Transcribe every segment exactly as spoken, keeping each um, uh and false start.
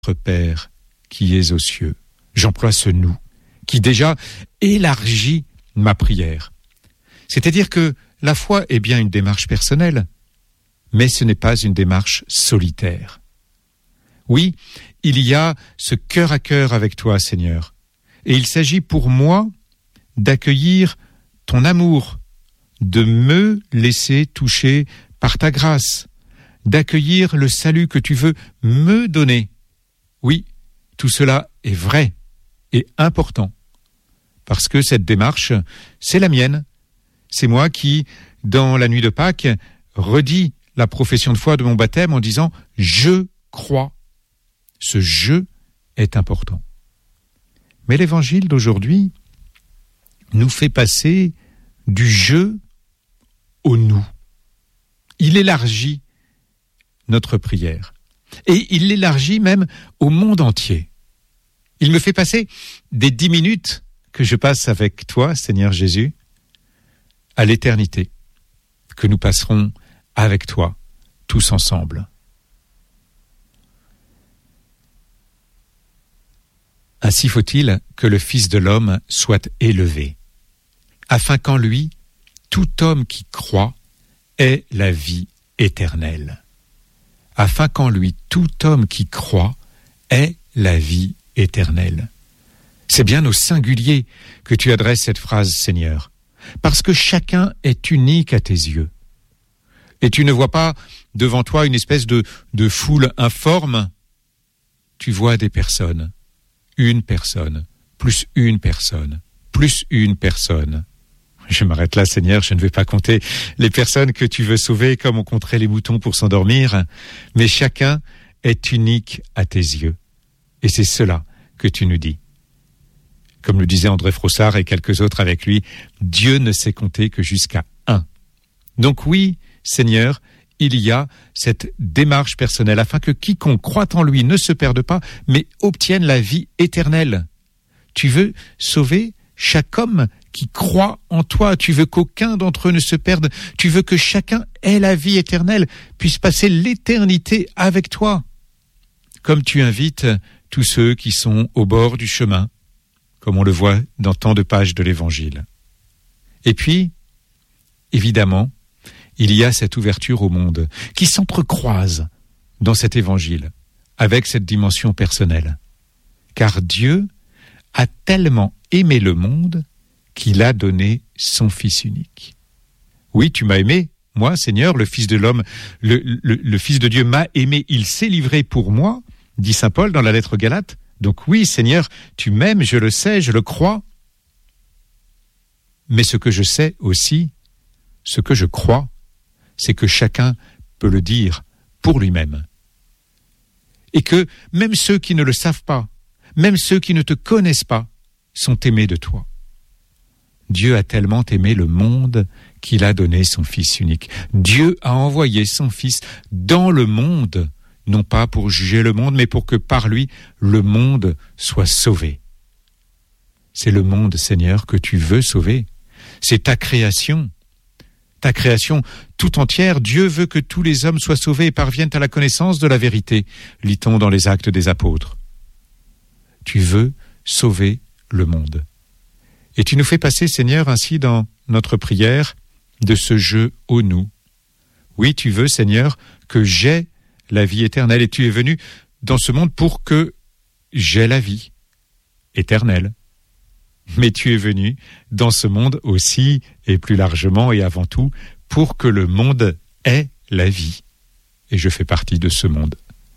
Notre Père qui es aux cieux. J'emploie ce nous qui déjà élargit ma prière. C'est-à-dire que la foi est bien une démarche personnelle, mais ce n'est pas une démarche solitaire. Oui, il y a ce cœur à cœur avec toi, Seigneur, et il s'agit pour moi d'accueillir ton amour, de me laisser toucher par ta grâce, d'accueillir le salut que tu veux me donner. Oui, tout cela est vrai et important, parce que cette démarche, c'est la mienne. C'est moi qui, dans la nuit de Pâques, redis la profession de foi de mon baptême en disant « Je crois ». Ce « je » est important. Mais l'évangile d'aujourd'hui nous fait passer du « je » au « nous ». Il élargit notre prière. Et il l'élargit même au monde entier. Il me fait passer des dix minutes que je passe avec toi, Seigneur Jésus, à l'éternité, que nous passerons avec toi, tous ensemble. Ainsi faut-il que le Fils de l'homme soit élevé, afin qu'en lui, tout homme qui croit ait la vie éternelle. Afin qu'en lui, tout homme qui croit ait la vie éternelle. C'est bien au singulier que tu adresses cette phrase, Seigneur, parce que chacun est unique à tes yeux. Et tu ne vois pas devant toi une espèce de, de foule informe. Tu vois des personnes, une personne, plus une personne, plus une personne. Je m'arrête là, Seigneur, je ne vais pas compter les personnes que tu veux sauver comme on compterait les moutons pour s'endormir, mais chacun est unique à tes yeux. Et c'est cela que tu nous dis. Comme le disait André Frossard et quelques autres avec lui, Dieu ne sait compter que jusqu'à un. Donc oui, Seigneur, il y a cette démarche personnelle afin que quiconque croit en lui ne se perde pas, mais obtienne la vie éternelle. Tu veux sauver chaque homme qui croit en toi. Tu veux qu'aucun d'entre eux ne se perde. Tu veux que chacun ait la vie éternelle, puisse passer l'éternité avec toi. Comme tu invites tous ceux qui sont au bord du chemin, comme on le voit dans tant de pages de l'Évangile. Et puis, évidemment, il y a cette ouverture au monde qui s'entrecroise dans cet Évangile avec cette dimension personnelle. Car Dieu a tellement aimé le monde qu'il a donné son Fils unique. Oui, tu m'as aimé, moi, Seigneur, le Fils de l'homme, le, le, le Fils de Dieu m'a aimé, il s'est livré pour moi, dit saint Paul dans la lettre aux Galates. Donc oui, Seigneur, tu m'aimes, je le sais, je le crois. Mais ce que je sais aussi, ce que je crois, c'est que chacun peut le dire pour lui-même. Et que même ceux qui ne le savent pas, même ceux qui ne te connaissent pas, sont aimés de toi. Dieu a tellement aimé le monde qu'il a donné son Fils unique. Dieu a envoyé son Fils dans le monde, non pas pour juger le monde, mais pour que par lui, le monde soit sauvé. C'est le monde, Seigneur, que tu veux sauver. C'est ta création. Ta création tout entière. Dieu veut que tous les hommes soient sauvés et parviennent à la connaissance de la vérité, lit-on dans les Actes des Apôtres. Tu veux sauver le monde. Et tu nous fais passer, Seigneur, ainsi dans notre prière, de ce jeu au nous. Oui, tu veux, Seigneur, que j'aie la vie éternelle, et tu es venu dans ce monde pour que j'aie la vie éternelle. Mais tu es venu dans ce monde aussi, et plus largement et avant tout, pour que le monde ait la vie. Et je fais partie de ce monde.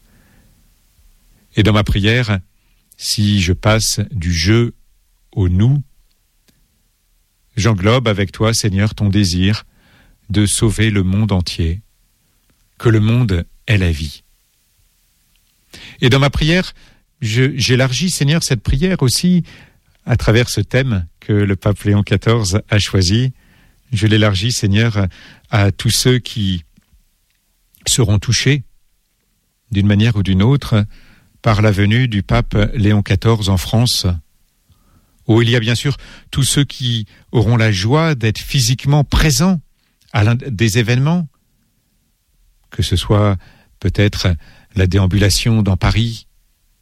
Et dans ma prière, si je passe du je au nous, j'englobe avec toi, Seigneur, ton désir de sauver le monde entier, que le monde ait la vie. Et dans ma prière, je, j'élargis, Seigneur, cette prière aussi à travers ce thème que le pape Léon quatorze a choisi. Je l'élargis, Seigneur, à tous ceux qui seront touchés d'une manière ou d'une autre par la venue du pape Léon quatorze en France, où il y a bien sûr tous ceux qui auront la joie d'être physiquement présents à l'un des événements, que ce soit peut-être la déambulation dans Paris,